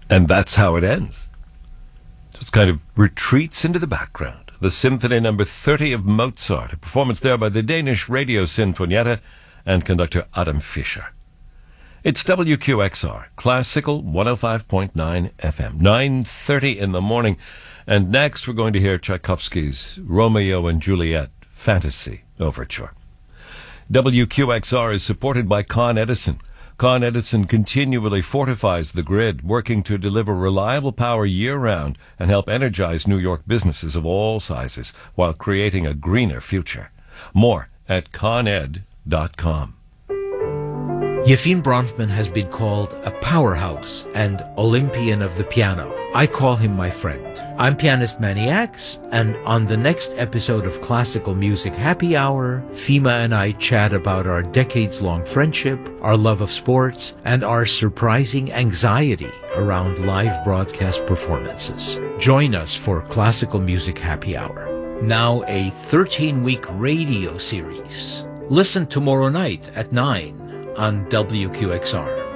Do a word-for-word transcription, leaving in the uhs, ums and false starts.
And that's how it ends. Just kind of retreats into the background. The Symphony Number thirty of Mozart, a performance there by the Danish Radio Sinfonietta and conductor Adam Fischer. It's W Q X R, Classical one oh five point nine F M, nine thirty in the morning. And next we're going to hear Tchaikovsky's Romeo and Juliet Fantasy Overture. W Q X R is supported by Con Edison. Con Edison continually fortifies the grid, working to deliver reliable power year-round and help energize New York businesses of all sizes while creating a greener future. More at con ed dot com. Yefim Bronfman has been called a powerhouse and Olympian of the piano. I call him my friend. I'm pianist Manny Axe, and on the next episode of Classical Music Happy Hour, Fima and I chat about our decades-long friendship, our love of sports, and our surprising anxiety around live broadcast performances. Join us for Classical Music Happy Hour, now a thirteen-week radio series. Listen tomorrow night at nine on W Q X R.